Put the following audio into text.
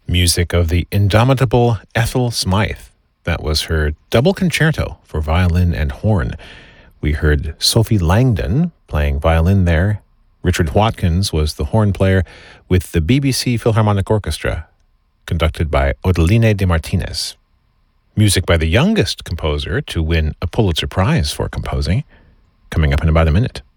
Music of the indomitable Ethel Smythe. That was her double concerto for violin and horn. We heard Sophie Langdon playing violin there. Richard Watkins was the horn player with the BBC Philharmonic Orchestra, conducted by Odeline de Martinez. Music by the youngest composer to win a Pulitzer Prize for composing, coming up in about a minute.